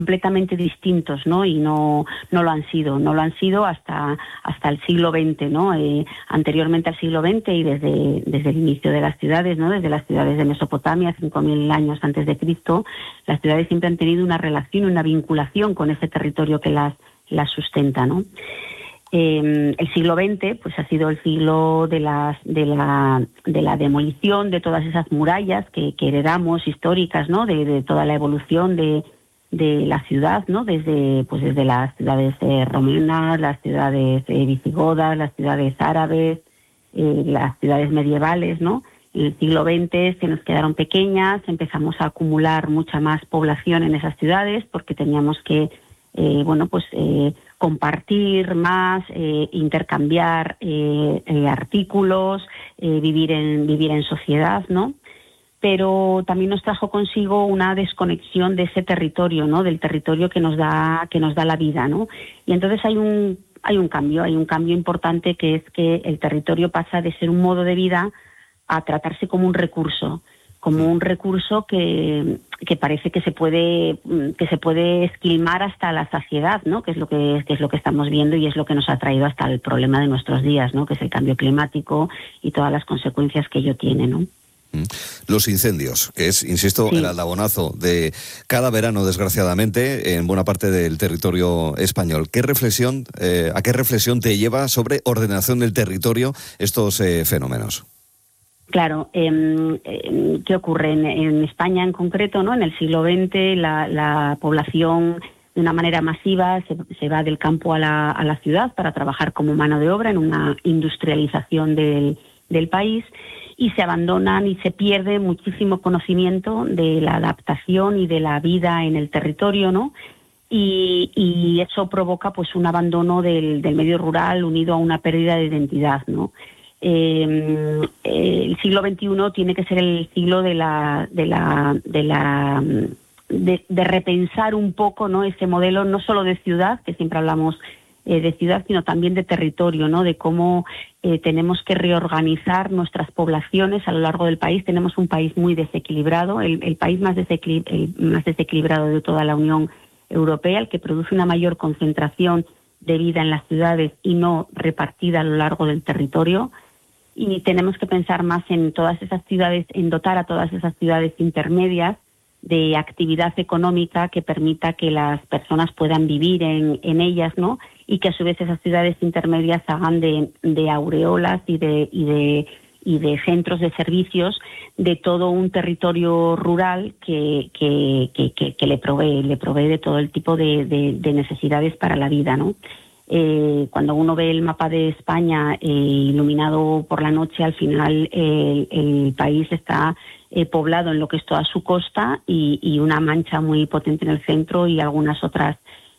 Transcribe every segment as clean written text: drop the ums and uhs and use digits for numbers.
completamente distintos, ¿no? Y no lo han sido hasta el siglo XX, ¿no? Anteriormente al siglo XX y desde el inicio de las ciudades, ¿no? Desde las ciudades de Mesopotamia, 5.000 años antes de Cristo, las ciudades siempre han tenido una relación, una vinculación con ese territorio que las sustenta, ¿no? El siglo XX pues ha sido el siglo de la demolición de todas esas murallas que heredamos históricas, ¿no? De toda la evolución de la ciudad, ¿no? Desde las ciudades romanas, las ciudades visigodas, las ciudades árabes, las ciudades medievales, ¿no? En el siglo XX se nos quedaron pequeñas, empezamos a acumular mucha más población en esas ciudades porque teníamos que compartir más, intercambiar artículos, vivir en sociedad, ¿no? Pero también nos trajo consigo una desconexión de ese territorio, ¿no? Del territorio que nos da la vida, ¿no? Y entonces hay un cambio importante, que es que el territorio pasa de ser un modo de vida a tratarse como un recurso que parece que se puede esquilmar hasta la saciedad, ¿no? Que es lo que estamos viendo y es lo que nos ha traído hasta el problema de nuestros días, ¿no? Que es el cambio climático y todas las consecuencias que ello tiene, ¿no? Los incendios, que es, insisto, sí, el aldabonazo de cada verano, desgraciadamente, en buena parte del territorio español. ¿A qué reflexión te lleva sobre ordenación del territorio estos fenómenos? Claro, ¿qué ocurre? En España en concreto, ¿no? En el siglo XX la población de una manera masiva se va del campo a la ciudad para trabajar como mano de obra en una industrialización del país, y se abandonan y se pierde muchísimo conocimiento de la adaptación y de la vida en el territorio, ¿no? Y eso provoca pues un abandono del medio rural unido a una pérdida de identidad, ¿no? El siglo XXI tiene que ser el siglo de repensar un poco, ¿no? Ese modelo no solo de ciudad, que siempre hablamos de ciudad, sino también de territorio, ¿no? De cómo tenemos que reorganizar nuestras poblaciones a lo largo del país. Tenemos un país muy desequilibrado, el país más desequilibrado de toda la Unión Europea, el que produce una mayor concentración de vida en las ciudades y no repartida a lo largo del territorio. Y tenemos que pensar más en todas esas ciudades, en dotar a todas esas ciudades intermedias de actividad económica que permita que las personas puedan vivir en ellas, ¿no? Y que a su vez esas ciudades intermedias hagan de aureolas y de centros de servicios de todo un territorio rural que le provee de todo el tipo de necesidades para la vida, ¿no? Cuando uno ve el mapa de España iluminado por la noche, al final el país está poblado en lo que es toda su costa y una mancha muy potente en el centro y algunas otras,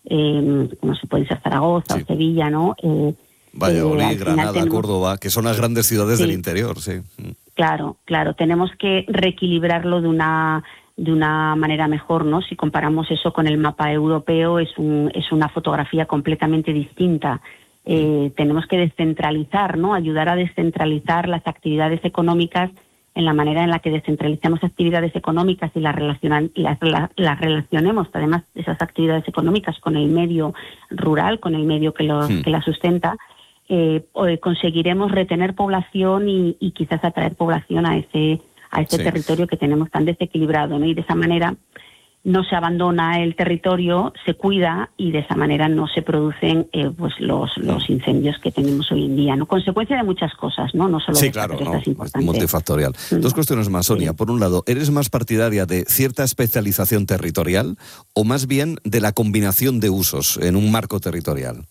como se pueden ser Zaragoza, sí, o Sevilla, ¿no? Valladolid, Granada, Córdoba, que son las grandes ciudades, sí, del interior, sí. Claro, tenemos que reequilibrarlo de una manera mejor, ¿no? Si comparamos eso con el mapa europeo, es una fotografía completamente distinta. Tenemos que descentralizar, ¿no? Ayudar a descentralizar las actividades económicas en la manera en la que descentralizamos actividades económicas y las relacionemos, además, esas actividades económicas con el medio rural, con el medio que la sustenta. Conseguiremos retener población y quizás atraer población a ese sí, territorio que tenemos tan desequilibrado, ¿no? Y de esa manera no se abandona el territorio, se cuida y de esa manera no se producen los incendios que tenemos hoy en día, ¿no? Consecuencia de muchas cosas, ¿no? No solo sí, de claro, no, es multifactorial. Dos cuestiones más, Sonia. Sí. Por un lado, ¿eres más partidaria de cierta especialización territorial o más bien de la combinación de usos en un marco territorial?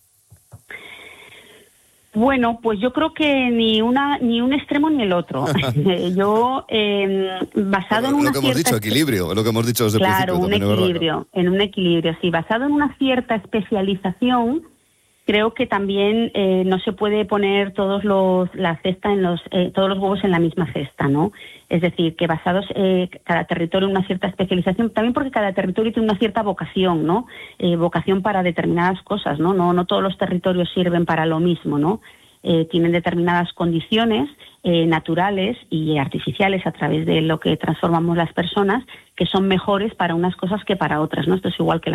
Bueno, pues yo creo que ni un extremo ni el otro. Yo, basado en una lo que hemos dicho, equilibrio, lo que hemos dicho desde el principio. Claro, en un equilibrio, sí. Basado en una cierta especialización, creo que también no se puede poner todos los huevos en la misma cesta, ¿no? Es decir, que basados cada territorio en una cierta especialización, también porque cada territorio tiene una cierta vocación, ¿no? Vocación para determinadas cosas, ¿no? No todos los territorios sirven para lo mismo, ¿no? tienen determinadas condiciones naturales y artificiales a través de lo que transformamos las personas, que son mejores para unas cosas que para otras, ¿no? Esto es igual que